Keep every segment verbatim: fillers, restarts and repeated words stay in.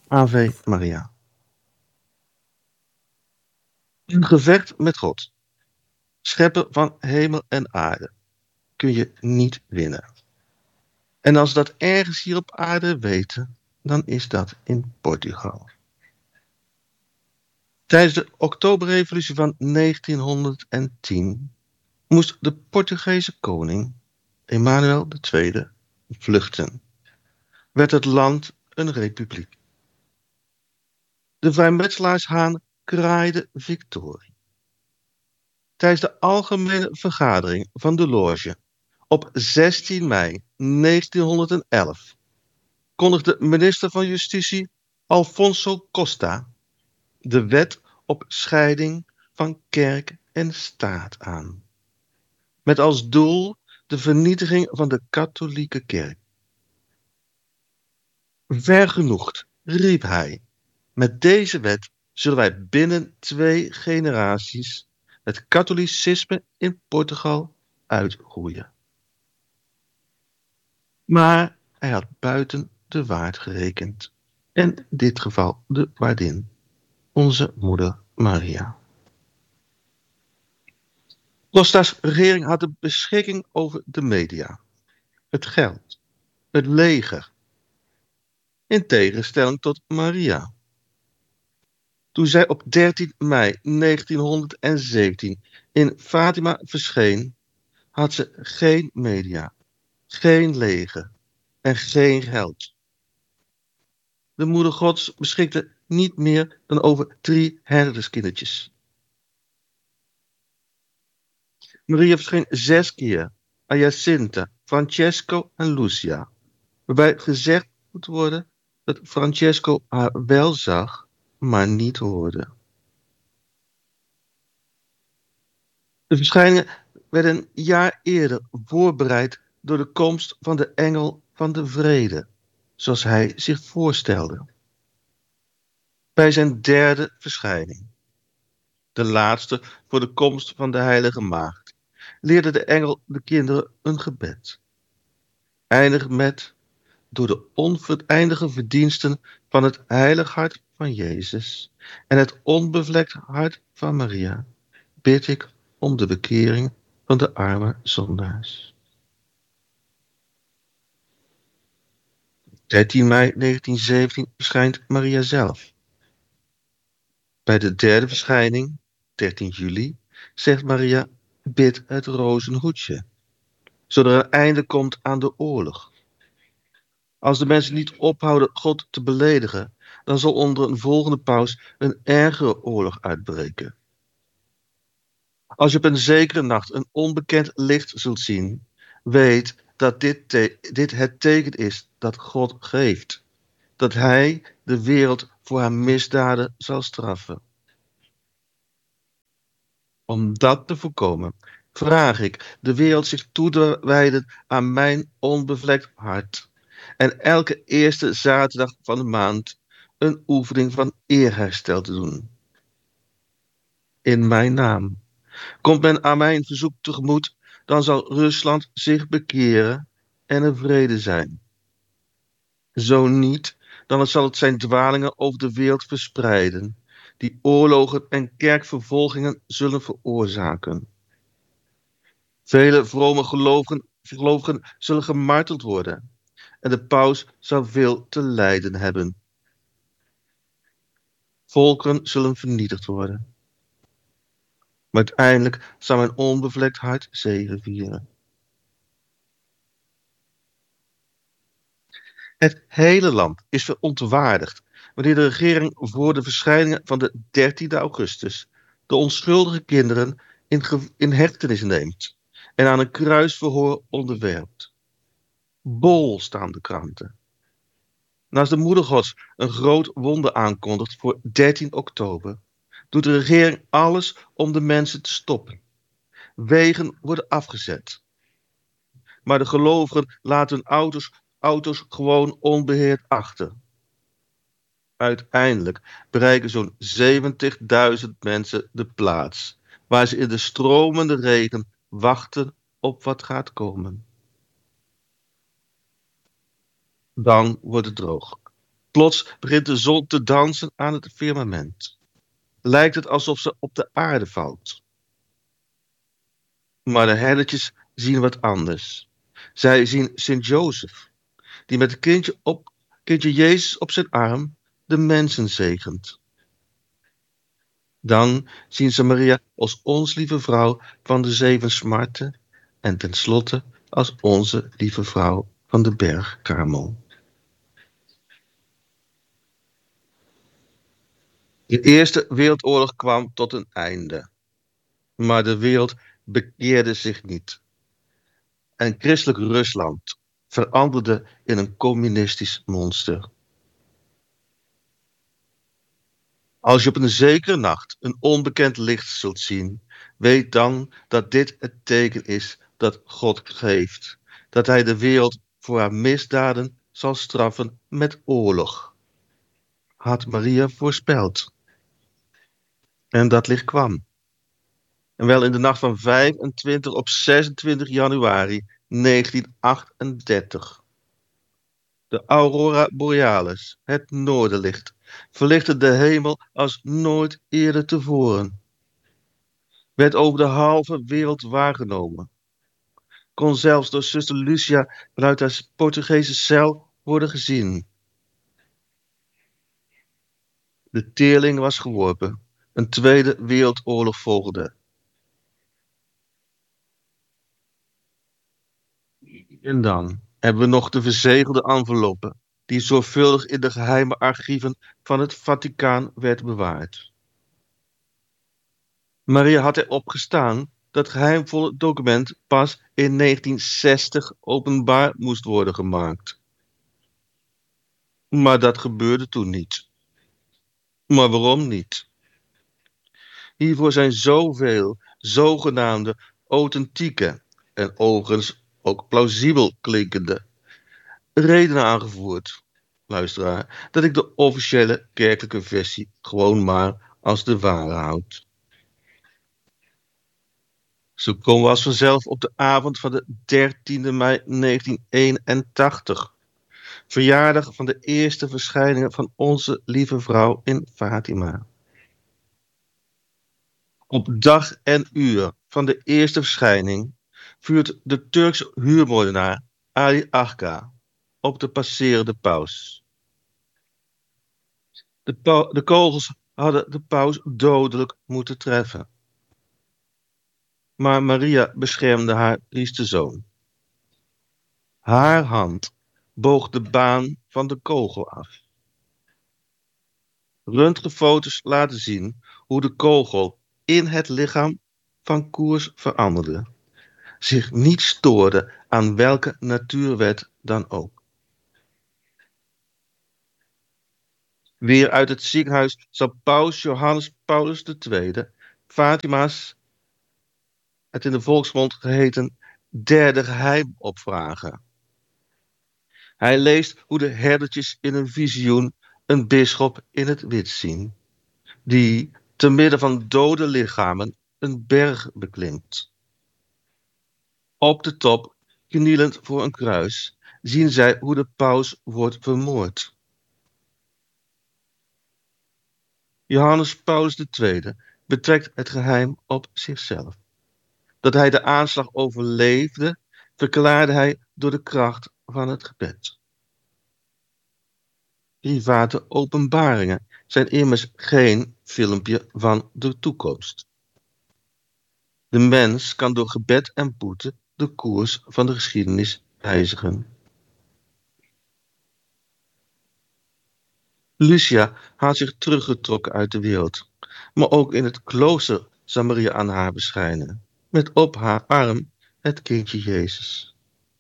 Ave Maria. Een gevecht met God, schepper van hemel en aarde, kun je niet winnen. En als dat ergens hier op aarde weten, dan is dat in Portugal. Tijdens de Oktoberrevolutie van negentienhonderdtien moest de Portugese koning, Emanuel de Tweede, vluchten. Werd het land een republiek. De vrijmetselaarshaan kraaide victorie. Tijdens de algemene vergadering van de loge op zestien mei negentienhonderdelf kondigde minister van Justitie Alfonso Costa de wet op scheiding van kerk en staat aan. Met als doel de vernietiging van de katholieke kerk. Vergenoegd, riep hij, met deze wet zullen wij binnen twee generaties het katholicisme in Portugal uitroeien. Maar hij had buiten de waard gerekend. En in dit geval de waardin, onze moeder Maria. Costa's regering had de beschikking over de media, het geld, het leger. In tegenstelling tot Maria. Toen zij op dertien mei negentienhonderdzeventien in Fatima verscheen, had ze geen media, geen leger en geen geld. De moeder Gods beschikte niet meer dan over drie herderskindertjes. Maria verscheen zes keer aan Jacinta, Francesco en Lucia, waarbij gezegd moet worden dat Francesco haar wel zag, maar niet hoorde. De verschijningen werden een jaar eerder voorbereid door de komst van de engel van de vrede, zoals hij zich voorstelde. Bij zijn derde verschijning, de laatste voor de komst van de heilige maagd, leerde de engel de kinderen een gebed. Eindig met: door de oneindige verdiensten van het heilig hart van Jezus en het onbevlekt hart van Maria, bid ik om de bekering van de arme zondaars. dertien mei negentienzeventien verschijnt Maria zelf. Bij de derde verschijning, dertien juli, zegt Maria: bid het rozenhoedje, zodat er een einde komt aan de oorlog. Als de mensen niet ophouden God te beledigen, dan zal onder een volgende paus een ergere oorlog uitbreken. Als je op een zekere nacht een onbekend licht zult zien, weet dat dit, te- dit het teken is dat God geeft. Dat hij de wereld voor haar misdaden zal straffen. Om dat te voorkomen, vraag ik de wereld zich toe te wijden aan mijn onbevlekt hart. En elke eerste zaterdag van de maand een oefening van eerherstel te doen. In mijn naam. Komt men aan mijn verzoek tegemoet, dan zal Rusland zich bekeren en er vrede zijn. Zo niet, dan zal het zijn dwalingen over de wereld verspreiden, die oorlogen en kerkvervolgingen zullen veroorzaken. Vele vrome gelovigen, gelovigen zullen gemarteld worden en de paus zal veel te lijden hebben. Volkeren zullen vernietigd worden. Maar uiteindelijk zal mijn onbevlekt hart zegevieren. Het hele land is verontwaardigd wanneer de regering voor de verschijningen van de dertiende augustus de onschuldige kinderen in, ge- in hechtenis neemt en aan een kruisverhoor onderwerpt. Bol staan de kranten. Naast de moeder Gods een groot wonder aankondigt voor dertien oktober, doet de regering alles om de mensen te stoppen. Wegen worden afgezet. Maar de gelovigen laten hun auto's, auto's gewoon onbeheerd achter. Uiteindelijk bereiken zo'n zeventigduizend mensen de plaats, waar ze in de stromende regen wachten op wat gaat komen. Dan wordt het droog. Plots begint de zon te dansen aan het firmament. Lijkt het alsof ze op de aarde valt. Maar de herdertjes zien wat anders. Zij zien Sint-Jozef, die met het kindje, op, kindje Jezus op zijn arm de mensen zegent. Dan zien ze Maria als ons lieve vrouw van de zeven smarten en tenslotte als onze lieve vrouw van de berg Karmel. De Eerste Wereldoorlog kwam tot een einde. Maar de wereld bekeerde zich niet. En christelijk Rusland veranderde in een communistisch monster. Als je op een zekere nacht een onbekend licht zult zien, weet dan dat dit het teken is dat God geeft. Dat hij de wereld voor haar misdaden zal straffen met oorlog. Had Maria voorspeld. En dat licht kwam. En wel in de nacht van vijfentwintig op zesentwintig januari negentienhonderdachtendertig. De aurora borealis, het noorderlicht, verlichtte de hemel als nooit eerder tevoren. Werd over de halve wereld waargenomen. Kon zelfs door zuster Lucia vanuit haar Portugese cel worden gezien. De teerling was geworpen. Een tweede wereldoorlog volgde. En dan hebben we nog de verzegelde enveloppen, die zorgvuldig in de geheime archieven van het Vaticaan werd bewaard. Maria had erop gestaan dat geheimvolle document pas in negentienzestig openbaar moest worden gemaakt. Maar dat gebeurde toen niet. Maar waarom niet? Hiervoor zijn zoveel zogenaamde authentieke en overigens ook plausibel klinkende redenen aangevoerd, luisteraar, dat ik de officiële kerkelijke versie gewoon maar als de ware houd. Zo komen we als vanzelf op de avond van de dertiende mei negentienhonderdeenentachtig, verjaardag van de eerste verschijningen van onze lieve vrouw in Fatima. Op dag en uur van de eerste verschijning vuurt de Turkse huurmoordenaar Ali Agca op de passerende paus. De, pa- de kogels hadden de paus dodelijk moeten treffen. Maar Maria beschermde haar liefste zoon. Haar hand boog de baan van de kogel af. Röntgenfoto's laten zien hoe de kogel in het lichaam van koers veranderde. Zich niet stoorde aan welke natuurwet dan ook. Weer uit het ziekenhuis zal paus Johannes Paulus de Tweede Fatima's, het in de volksmond geheten, derde geheim opvragen. Hij leest hoe de herdertjes in een visioen een bisschop in het wit zien, die te midden van dode lichamen een berg beklimt. Op de top, knielend voor een kruis, zien zij hoe de paus wordt vermoord. Johannes Paulus de Tweede betrekt het geheim op zichzelf. Dat hij de aanslag overleefde, verklaarde hij door de kracht van het gebed. Private openbaringen zijn immers geen filmpje van de toekomst. De mens kan door gebed en boete de koers van de geschiedenis wijzigen. Lucia had zich teruggetrokken uit de wereld, maar ook in het klooster zal Maria aan haar beschijnen, met op haar arm het kindje Jezus.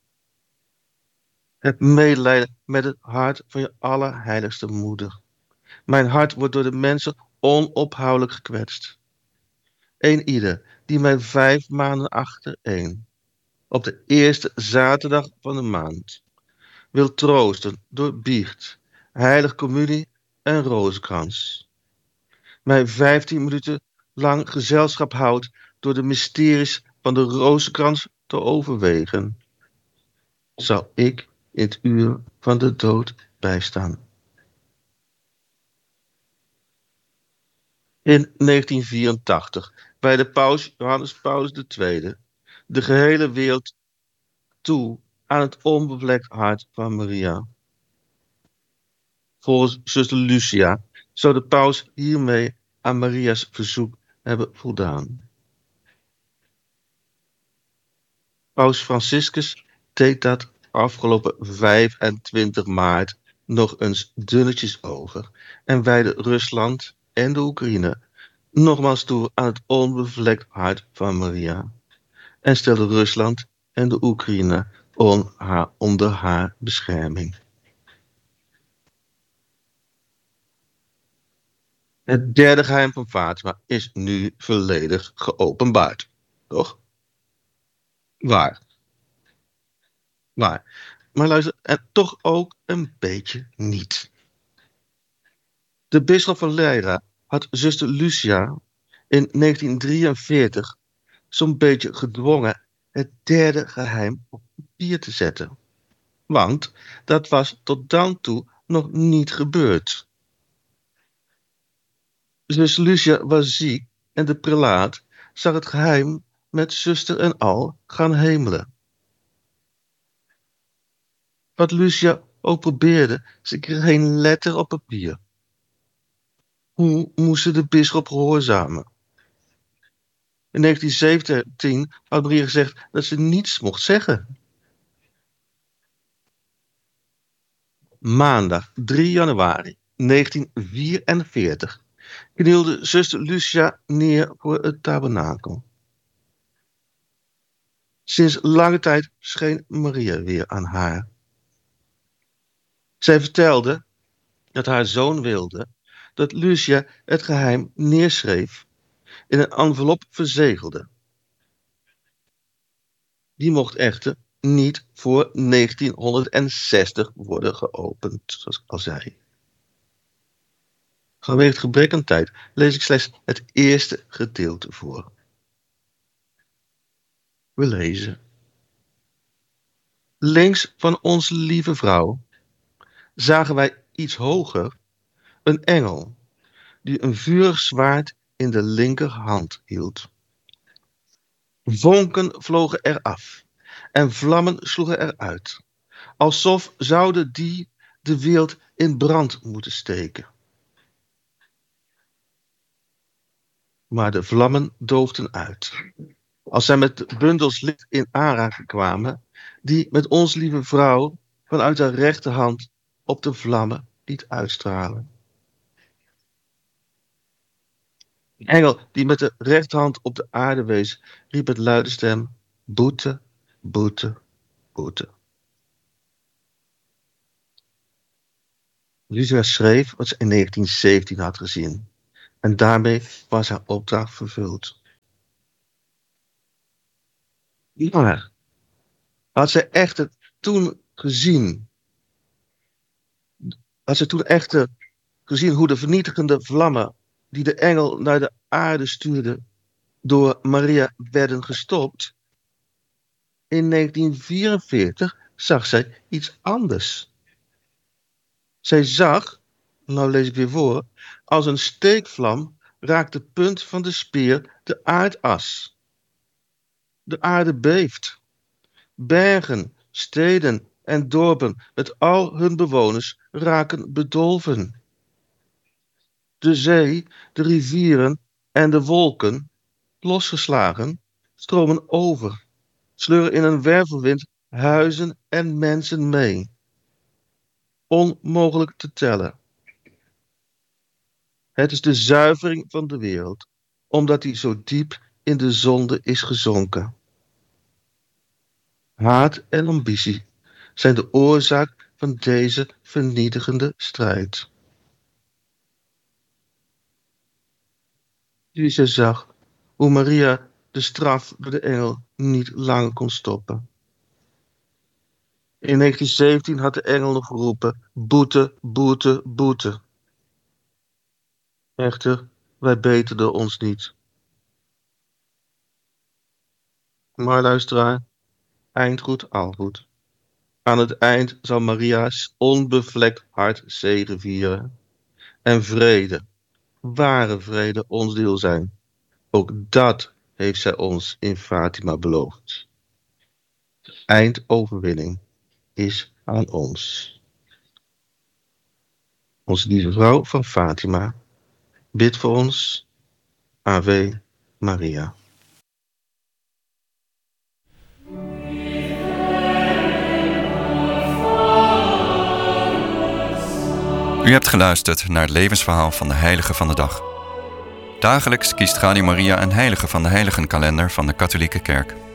Heb medelijden met het hart van je allerheiligste moeder. Mijn hart wordt door de mensen onophoudelijk gekwetst. Een ieder die mij vijf maanden achtereen, op de eerste zaterdag van de maand, wil troosten door biecht, heilige communie en rozenkrans. Mij vijftien minuten lang gezelschap houdt door de mysteries van de rozenkrans te overwegen, zal ik in het uur van de dood bijstaan. In negentien vierentachtig wijde paus Johannes Paulus de Tweede de gehele wereld toe aan het onbevlekt hart van Maria. Volgens zuster Lucia zou de paus hiermee aan Maria's verzoek hebben voldaan. Paus Franciscus deed dat afgelopen vijfentwintig maart nog eens dunnetjes over en wijde Rusland en de Oekraïne nogmaals toe aan het onbevlekt hart van Maria en stelde Rusland en de Oekraïne on haar, onder haar bescherming. Het derde geheim van Fatima is nu volledig geopenbaard, toch? Waar. Waar. Maar luister, en toch ook een beetje niet. De bisschop van Leida had zuster Lucia in negentien drieënveertig zo'n beetje gedwongen het derde geheim op papier te zetten. Want dat was tot dan toe nog niet gebeurd. Zuster Lucia was ziek en de prelaat zag het geheim met zuster en al gaan hemelen. Wat Lucia ook probeerde, ze kreeg geen letter op papier. Hoe moest ze de bisschop gehoorzamen? In negentien zeventien had Maria gezegd dat ze niets mocht zeggen. Maandag drie januari negentien vierenveertig knielde zuster Lucia neer voor het tabernakel. Sinds lange tijd scheen Maria weer aan haar. Zij vertelde dat haar zoon wilde dat Lucia het geheim neerschreef, in een envelop verzegelde. Die mocht echter niet voor negentienhonderdzestig worden geopend, zoals ik al zei. Vanwege het gebrek aan tijd lees ik slechts het eerste gedeelte voor. We lezen. Links van onze lieve vrouw zagen wij iets hoger een engel die een vurig zwaard in de linkerhand hield. Vonken vlogen eraf en vlammen sloegen eruit, alsof zouden die de wereld in brand moeten steken. Maar de vlammen doofden uit, als zij met de bundels licht in aanraking kwamen, die met ons lieve vrouw vanuit haar rechterhand op de vlammen liet uitstralen. De engel die met de rechterhand op de aarde wees, riep met luide stem: boete, boete, boete. Lucia schreef wat ze in negentien zeventien had gezien. En daarmee was haar opdracht vervuld. Maar had zij echter toen gezien, had zij toen echter gezien hoe de vernietigende vlammen die de engel naar de aarde stuurde, door Maria werden gestopt? In negentien vierenveertig zag zij iets anders. Zij zag, nou lees ik weer voor, als een steekvlam raakt de punt van de speer de aardas. De aarde beeft. Bergen, steden en dorpen met al hun bewoners raken bedolven. De zee, de rivieren en de wolken, losgeslagen, stromen over, sleuren in een wervelwind huizen en mensen mee. Onmogelijk te tellen. Het is de zuivering van de wereld, omdat die zo diep in de zonde is gezonken. Haat en ambitie zijn de oorzaak van deze vernietigende strijd. Lucia zag hoe Maria de straf door de engel niet langer kon stoppen. In negentien zeventien had de engel nog geroepen: boete, boete, boete. Echter, wij beterden ons niet. Maar luisteraar, eind goed, al goed. Aan het eind zal Maria's onbevlekt hart zegevieren en vrede ware vrede ons deel zijn. Ook dat heeft zij ons in Fatima beloofd. De eindoverwinning is aan ons. Onze lieve vrouw van Fatima, bid voor ons. Ave Maria. U hebt geluisterd naar het levensverhaal van de heilige van de dag. Dagelijks kiest Radio Maria een heilige van de heiligenkalender van de Katholieke Kerk.